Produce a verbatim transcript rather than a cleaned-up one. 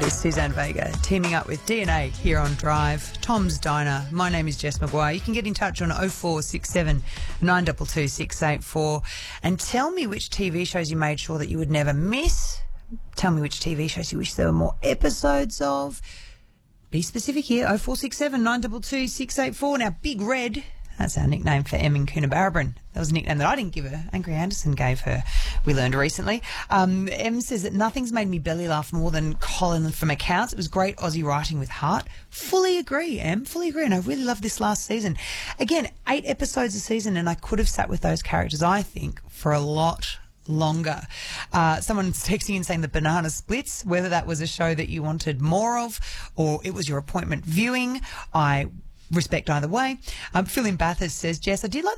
That is Suzanne Vega teaming up with D N A here on Drive, Tom's Diner. My name is Jess McGuire. You can get in touch on oh four six seven, nine two two, six eight four and tell me which T V shows you made sure that you would never miss. Tell me which T V shows you wish there were more episodes of. Be specific here, oh four six seven, nine two two, six eight four. Now, Big Red, that's our nickname for Em in Coonabarabran. That was a nickname that I didn't give her. Angry Anderson gave her. We learned recently. Um, Em says that nothing's made me belly laugh more than Colin from Accounts. It was great Aussie writing with heart. Fully agree, Em. Fully agree. And I really loved this last season. Again, eight episodes a season, and I could have sat with those characters, I think, for a lot longer. Uh, someone's texting and saying the Banana Splits, whether that was a show that you wanted more of or it was your appointment viewing. I respect either way. Um, Phil in Bathurst says, Jess, I did like